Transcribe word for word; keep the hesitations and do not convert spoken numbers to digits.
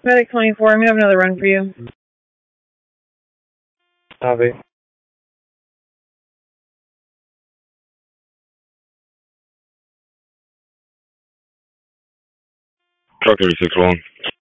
Medic twenty-four, I'm gonna have another run for you. Copy. Truck thirty-six one.